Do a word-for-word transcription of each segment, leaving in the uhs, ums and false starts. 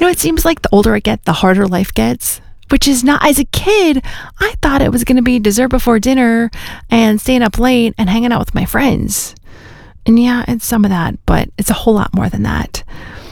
know, it seems like the older I get, the harder life gets, which is not, as a kid, I thought it was going to be dessert before dinner and staying up late and hanging out with my friends. And yeah, it's some of that, but it's a whole lot more than that.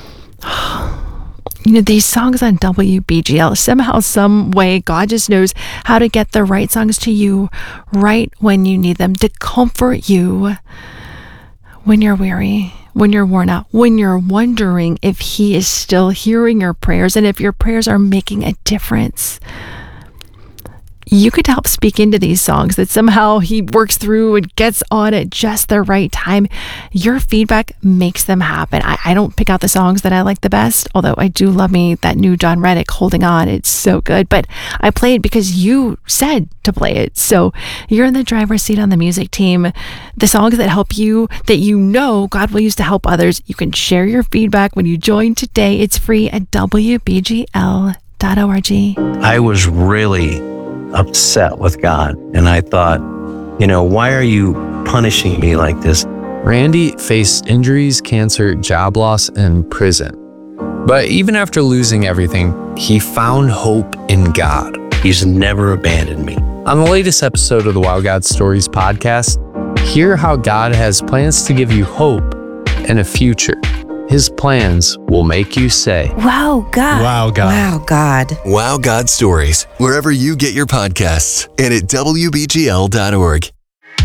You know, these songs on W B G L, somehow, some way, God just knows how to get the right songs to you right when you need them to comfort you when you're weary, when you're worn out, when you're wondering if he is still hearing your prayers and if your prayers are making a difference. You could help speak into these songs that somehow he works through and gets on at just the right time. Your feedback makes them happen. I, I don't pick out the songs that I like the best, although I do love me that new John Reddick, Holding On. It's so good, but I play it because you said to play it. So you're in the driver's seat on the music team. The songs that help you, that you know God will use to help others, you can share your feedback when you join today. It's free at W B G L dot org. I was really upset with God, and I thought, you know, why are you punishing me like this? Randy faced injuries, cancer, job loss, and prison. But even after losing everything, he found hope in God. He's never abandoned me. On the latest episode of the Wow God Stories podcast, hear how God has plans to give you hope and a future. His plans will make you say, Wow, God. Wow, God. Wow, God. Wow God Stories, wherever you get your podcasts, and at W B G L dot org.